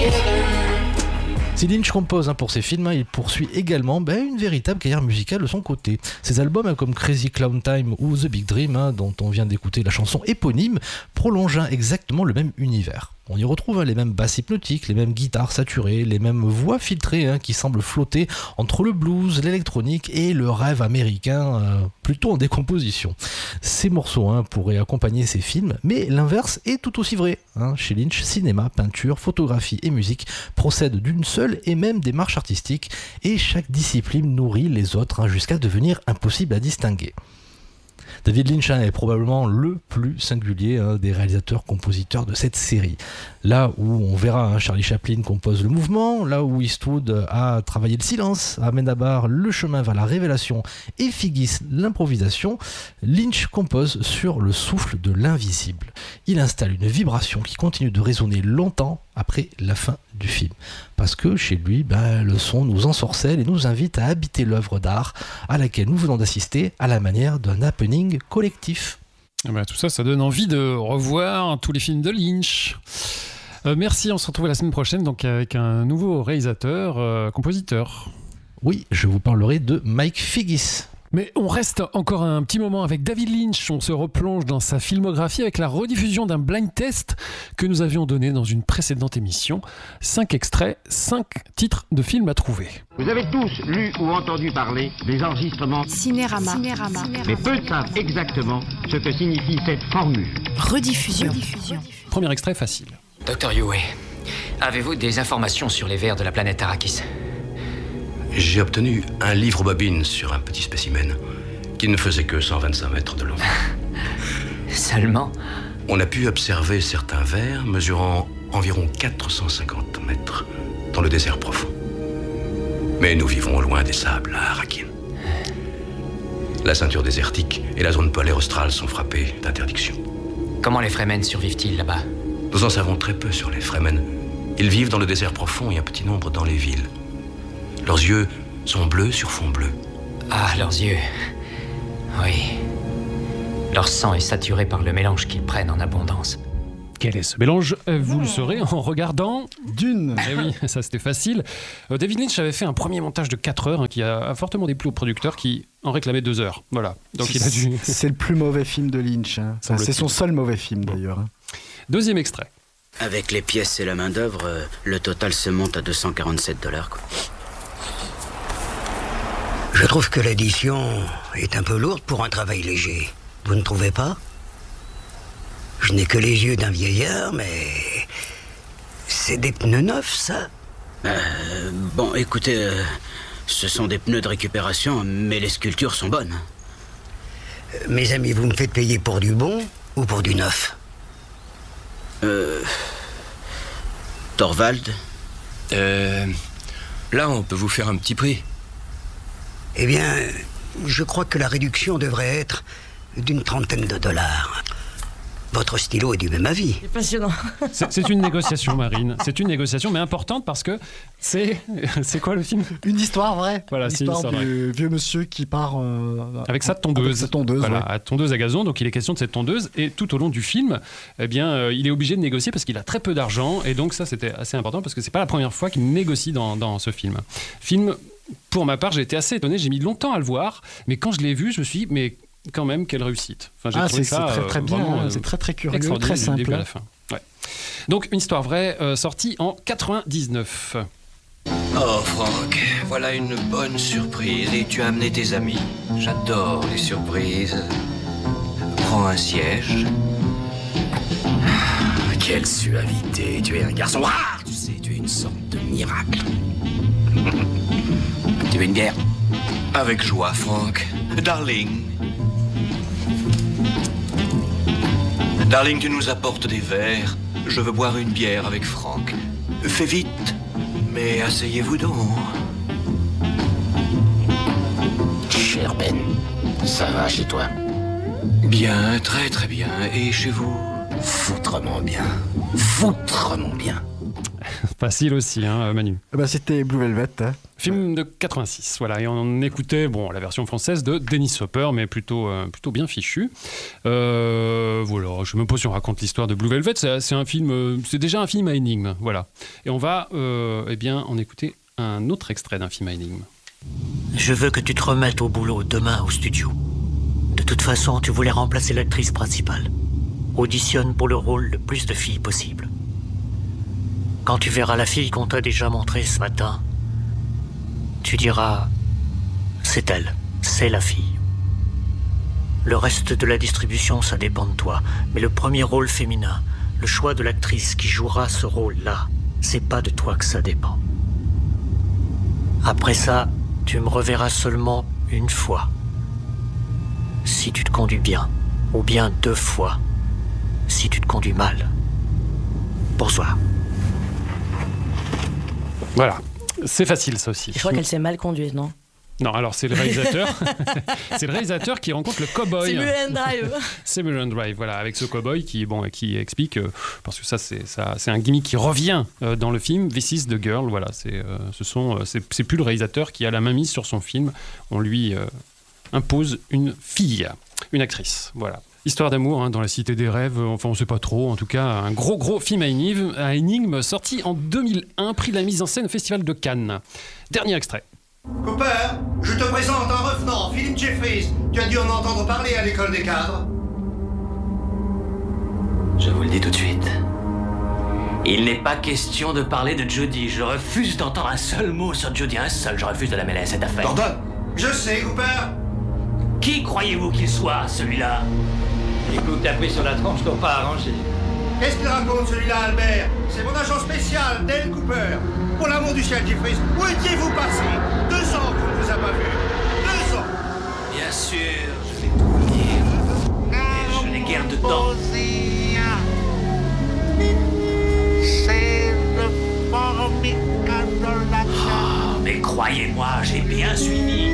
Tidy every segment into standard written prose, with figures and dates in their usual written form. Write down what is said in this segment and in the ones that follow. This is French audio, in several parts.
Si Lynch compose pour ses films, il poursuit également une véritable carrière musicale de son côté. Ses albums comme Crazy Clown Time ou The Big Dream, dont on vient d'écouter la chanson éponyme, prolongent exactement le même univers. On y retrouve les mêmes basses hypnotiques, les mêmes guitares saturées, les mêmes voix filtrées qui semblent flotter entre le blues, l'électronique et le rêve américain, plutôt en décomposition. Ces morceaux pourraient accompagner ces films, mais l'inverse est tout aussi vrai. Chez Lynch, cinéma, peinture, photographie et musique procèdent d'une seule et même démarche artistique, et chaque discipline nourrit les autres jusqu'à devenir impossible à distinguer. David Lynch est probablement le plus singulier des réalisateurs-compositeurs de cette série. Là où on verra Charlie Chaplin compose le mouvement, là où Eastwood a travaillé le silence, Amenábar le chemin vers la révélation et Figgis l'improvisation, Lynch compose sur le souffle de l'invisible. Il installe une vibration qui continue de résonner longtemps après la fin du film. Parce que chez lui, le son nous ensorcelle et nous invite à habiter l'œuvre d'art à laquelle nous venons d'assister à la manière d'un happening collectif. Tout ça, ça donne envie de revoir tous les films de Lynch. Merci, on se retrouve la semaine prochaine donc avec un nouveau réalisateur, compositeur. Oui, je vous parlerai de Mike Figgis. Mais on reste encore un petit moment avec David Lynch. On se replonge dans sa filmographie avec la rediffusion d'un blind test que nous avions donné dans une précédente émission. 5 extraits, 5 titres de films à trouver. Vous avez tous lu ou entendu parler des enregistrements Cinérama. Mais peu savent exactement ce que signifie cette formule. Rediffusion. Premier extrait facile. Dr. Yue, avez-vous des informations sur les vers de la planète Arrakis ? J'ai obtenu un livre bobine sur un petit spécimen qui ne faisait que 125 mètres de long. Seulement ? On a pu observer certains vers mesurant environ 450 mètres dans le désert profond. Mais nous vivons loin des sables à Arrakis. La ceinture désertique et la zone polaire australe sont frappées d'interdiction. Comment les Fremen survivent-ils là-bas ? Nous en savons très peu sur les Fremen. Ils vivent dans le désert profond et un petit nombre dans les villes. Leurs yeux sont bleus sur fond bleu. Ah, leurs yeux. Oui. Leur sang est saturé par le mélange qu'ils prennent en abondance. Quel est ce mélange ? Vous le saurez en regardant Dune. Eh oui, ça c'était facile. David Lynch avait fait un premier montage de 4 heures qui a fortement déplu au producteur qui en réclamait 2 heures. Voilà. Donc il a dû... C'est le plus mauvais film de Lynch. C'est son seul mauvais film d'ailleurs. Deuxième extrait. Avec les pièces et la main-d'œuvre, le total se monte à $247, quoi. Je trouve que l'édition est un peu lourde pour un travail léger. Vous ne trouvez pas ? Je n'ai que les yeux d'un vieillard, mais... C'est des pneus neufs, ça ? Bon, écoutez, ce sont des pneus de récupération, mais les sculptures sont bonnes. Mes amis, vous me faites payer pour du bon ou pour du neuf ? Torvald ? Là, on peut vous faire un petit prix. Eh bien, je crois que la réduction devrait être d'une $30. Votre stylo est du même avis. C'est passionnant. C'est une négociation, Marine. C'est une négociation, mais importante parce que c'est quoi le film ? Une histoire vraie. Voilà, c'est une histoire du vieux monsieur qui part avec sa tondeuse. Avec sa tondeuse, voilà, ouais. Tondeuse à gazon. Donc il est question de cette tondeuse et tout au long du film, il est obligé de négocier parce qu'il a très peu d'argent et donc ça c'était assez important parce que c'est pas la première fois qu'il négocie dans ce film. Pour ma part, j'ai été assez étonné. J'ai mis longtemps à le voir, mais quand je l'ai vu, je me suis dit mais quand même, quelle réussite. Enfin, c'est très bien, c'est très curieux, très simple. Du début à la fin. Ouais. Donc, une histoire vraie, sortie en 99. Oh, Franck, voilà une bonne surprise. Et tu as amené tes amis. J'adore les surprises. Prends un siège. Quelle suavité, tu es un garçon rare, tu sais, tu es une sorte de miracle. Tu veux une bière ? Avec joie, Franck. Darling. Darling, tu nous apportes des verres. Je veux boire une bière avec Franck. Fais vite, mais asseyez-vous donc. Cher Ben, ça va chez toi ? Bien, très très bien. Et chez vous ? Foutrement bien. Foutrement bien. Facile aussi, Manu. C'était Blue Velvet. Film de 86, voilà, et on écoutait la version française de Dennis Hopper, mais plutôt bien fichu. Voilà, je me pose si on raconte l'histoire de Blue Velvet, c'est déjà un film à énigme, voilà. Et on va en écouter un autre extrait d'un film à énigme. Je veux que tu te remettes au boulot demain au studio. De toute façon, tu voulais remplacer l'actrice principale. Auditionne pour le rôle le plus de filles possible. Quand tu verras la fille qu'on t'a déjà montrée ce matin, tu diras, c'est elle, c'est la fille. Le reste de la distribution, ça dépend de toi. Mais le premier rôle féminin, le choix de l'actrice qui jouera ce rôle-là, c'est pas de toi que ça dépend. Après ça, tu me reverras seulement une fois. Si tu te conduis bien, ou bien 2 fois, si tu te conduis mal. Bonsoir. Voilà. C'est facile, ça aussi. Je crois qu'elle s'est mal conduite, non ? Non, alors c'est le réalisateur. C'est le réalisateur qui rencontre le cow-boy. C'est Mulholland Drive. C'est Mulholland Drive, voilà, avec ce cow-boy qui explique, parce que c'est un gimmick qui revient dans le film. This is the girl, voilà. C'est plus le réalisateur qui a la main mise sur son film. On lui impose une fille, une actrice, voilà. Histoire d'amour dans la cité des rêves, enfin on sait pas trop, en tout cas un gros film à énigme sorti en 2001, prix de la mise en scène au Festival de Cannes. Dernier extrait. Cooper, je te présente un revenant, Philip Jeffries. Tu as dû en entendre parler à l'école des cadres. Je vous le dis tout de suite. Il n'est pas question de parler de Jodie. Je refuse d'entendre un seul mot sur Jodie, un seul. Je refuse de la mêler à cette affaire. Pardon ? Je sais, Cooper. Qui croyez-vous qu'il soit, celui-là ? Écoute, t'as pris sur la tranche qu'on pas arrangé. Qu'est-ce qu'il raconte, celui-là, Albert ? C'est mon agent spécial, Dale Cooper. Pour l'amour du ciel, Jeffries, où étiez-vous passé ? 2 ans qu'on ne vous a pas vu. 2 ans. Bien sûr, je vais tout vous dire. Et je n'ai guère de temps. C'est le formica de la Oh, mais croyez-moi, j'ai bien suivi.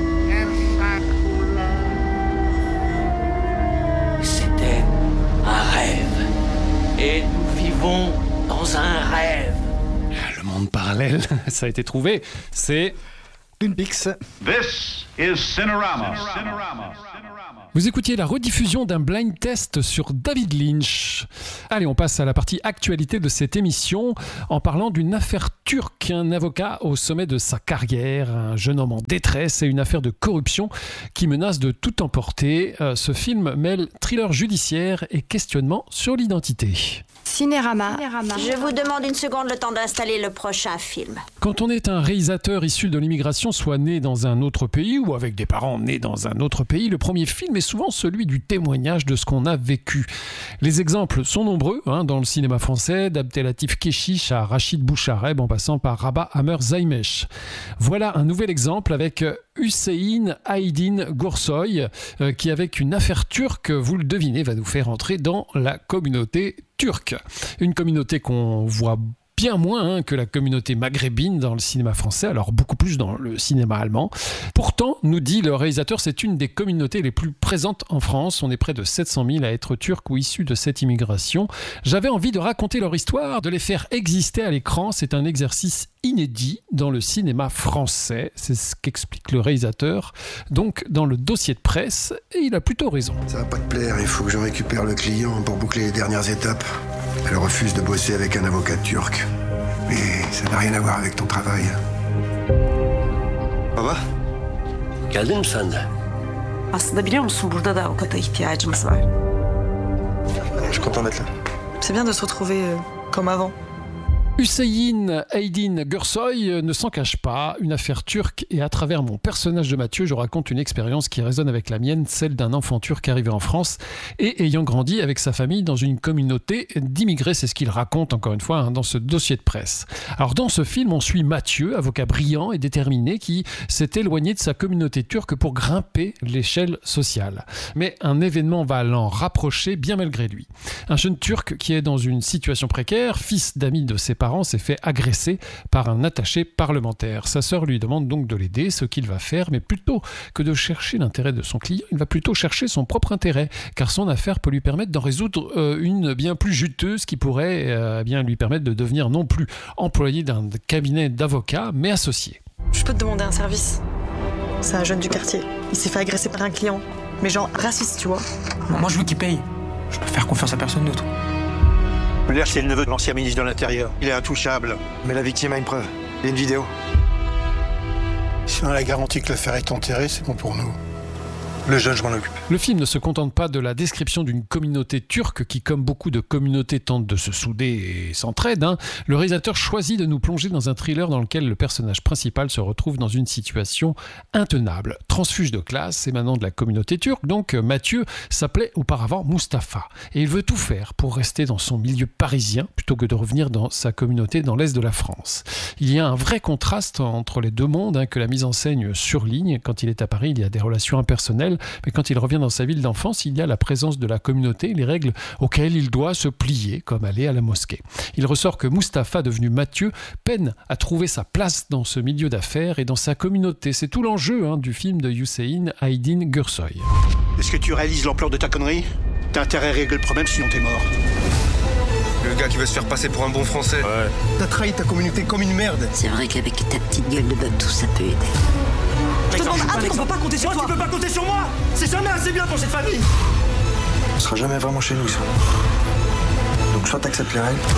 C'était un rêve. Et nous vivons dans un rêve. Le monde parallèle, ça a été trouvé. C'est Twin Peaks. This is Cinerama. Vous écoutiez la rediffusion d'un blind test sur David Lynch. Allez, on passe à la partie actualité de cette émission en parlant d'une affaire turque. Un avocat au sommet de sa carrière, un jeune homme en détresse et une affaire de corruption qui menace de tout emporter. Ce film mêle thriller judiciaire et questionnement sur l'identité. Cinérama. Je vous demande une seconde, le temps d'installer le prochain film. Quand on est un réalisateur issu de l'immigration, soit né dans un autre pays ou avec des parents nés dans un autre pays, le premier film est souvent celui du témoignage de ce qu'on a vécu. Les exemples sont nombreux dans le cinéma français, d'Abdelatif Kechiche à Rachid Bouchareb en passant par Rabat Amer Zaymesh. Voilà un nouvel exemple avec Hüseyin Aydin Gürsoy qui, avec une affaire turque, vous le devinez, va nous faire entrer dans la communauté turque. Une communauté qu'on voit bien moins que la communauté maghrébine dans le cinéma français, alors beaucoup plus dans le cinéma allemand. Pourtant, nous dit le réalisateur, c'est une des communautés les plus présentes en France. On est près de 700 000 à être turcs ou issus de cette immigration. J'avais envie de raconter leur histoire, de les faire exister à l'écran. C'est un exercice inédit dans le cinéma français. C'est ce qu'explique le réalisateur, donc dans le dossier de presse, et il a plutôt raison. Ça va pas te plaire, il faut que je récupère le client pour boucler les dernières étapes. Elle refuse de bosser avec un avocat turc. Mais ça n'a rien à voir avec ton travail. Baba, geldin mi sen de? Aslında biliyor musun, burada da avukata ihtiyacımız var. Je suis content d'être là. C'est bien de se retrouver comme avant. Hüseyin Aydin Gürsoy ne s'en cache pas, une affaire turque, et à travers mon personnage de Mathieu, je raconte une expérience qui résonne avec la mienne, celle d'un enfant turc arrivé en France et ayant grandi avec sa famille dans une communauté d'immigrés. C'est ce qu'il raconte encore une fois dans ce dossier de presse. Alors dans ce film, on suit Mathieu, avocat brillant et déterminé qui s'est éloigné de sa communauté turque pour grimper l'échelle sociale. Mais un événement va l'en rapprocher bien malgré lui. Un jeune turc qui est dans une situation précaire, fils d'amis de ses parents, s'est fait agresser par un attaché parlementaire. Sa sœur lui demande donc de l'aider, ce qu'il va faire, mais plutôt que de chercher l'intérêt de son client, il va plutôt chercher son propre intérêt, car son affaire peut lui permettre d'en résoudre une bien plus juteuse qui pourrait bien lui permettre de devenir non plus employé d'un cabinet d'avocats, mais associé. Je peux te demander un service? C'est un jeune du quartier. Il s'est fait agresser par un client. Mais genre raciste, tu vois. Moi, je veux qu'il paye. Je peux faire confiance à personne d'autre. L'air, c'est le neveu de l'ancien ministre de l'Intérieur. Il est intouchable. Mais la victime a une preuve. Il y a une vidéo. Si on a la garantie que l'affaire est enterrée, c'est bon pour nous. Le jeune, je m'en occupe. Le film ne se contente pas de la description d'une communauté turque qui, comme beaucoup de communautés, tente de se souder et s'entraide. Le réalisateur choisit de nous plonger dans un thriller dans lequel le personnage principal se retrouve dans une situation intenable. Transfuge de classe émanant de la communauté turque, donc Mathieu s'appelait auparavant Mustapha. Et il veut tout faire pour rester dans son milieu parisien plutôt que de revenir dans sa communauté dans l'est de la France. Il y a un vrai contraste entre les deux mondes que la mise en scène surligne. Quand il est à Paris, il y a des relations impersonnelles, mais quand il revient dans sa ville d'enfance, il y a la présence de la communauté, les règles auxquelles il doit se plier, comme aller à la mosquée. Il ressort que Mustapha, devenu Mathieu, peine à trouver sa place dans ce milieu d'affaires et dans sa communauté. C'est tout l'enjeu du film de Hüseyin Aydin Gürsoy. Est-ce que tu réalises l'ampleur de ta connerie? T'as intérêt à régler le problème, sinon t'es mort. Le gars qui veut se faire passer pour un bon français. Ouais. T'as trahi ta communauté comme une merde. C'est vrai qu'avec ta petite gueule de bug, tout ça peut aider. Je te demande un truc, on peut pas compter sur toi. Tu peux pas compter sur moi. C'est jamais assez bien pour cette famille. On sera jamais vraiment chez nous, ça. Donc soit t'acceptes les règles,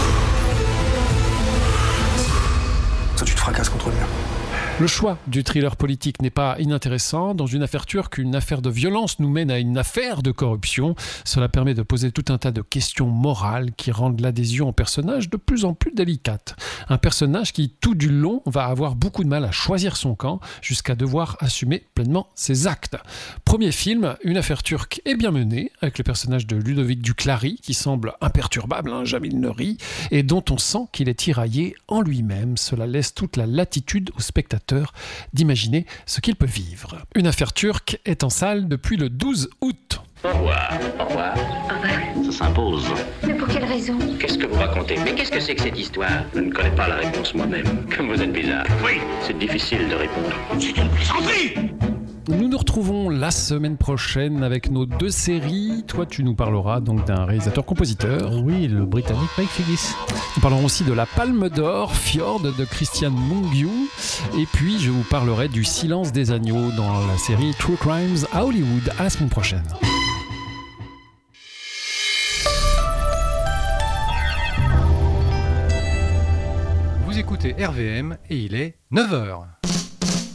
soit tu te fracasses contre le mur. Le choix du thriller politique n'est pas inintéressant. Dans une affaire turque, une affaire de violence nous mène à une affaire de corruption. Cela permet de poser tout un tas de questions morales qui rendent l'adhésion au personnage de plus en plus délicate. Un personnage qui, tout du long, va avoir beaucoup de mal à choisir son camp jusqu'à devoir assumer pleinement ses actes. Premier film, une affaire turque est bien menée, avec le personnage de Ludovic Duclari qui semble imperturbable, Jamil Nouri, et dont on sent qu'il est tiraillé en lui-même. Cela laisse toute la latitude au spectateur d'imaginer ce qu'il peut vivre. Une affaire turque est en salle depuis le 12 août. Au revoir. Au revoir. Ça s'impose. Mais pour quelle raison? Qu'est-ce que vous racontez? Mais qu'est-ce que c'est que cette histoire? Je ne connais pas la réponse moi-même. Comme vous êtes bizarre. Oui, c'est difficile de répondre. C'est une plaisanterie! Nous nous retrouvons la semaine prochaine avec nos 2 séries. Toi, tu nous parleras donc d'un réalisateur-compositeur. Oui, le britannique Mike Figgis. Nous parlerons aussi de la Palme d'Or, Fjord de Christian Mungiu. Et puis, je vous parlerai du Silence des agneaux dans la série True Crimes à Hollywood. À la semaine prochaine. Vous écoutez RVM et il est 9h.